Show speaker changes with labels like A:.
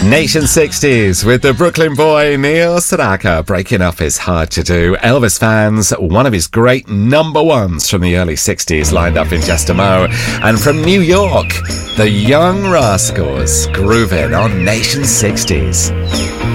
A: Nation 60s with the Brooklyn boy Neil Sedaka. Breaking up is hard to do. Elvis fans, one of his great number ones from the early 60s lined up in just a mo. And from New York, the Young Rascals grooving on Nation 60s.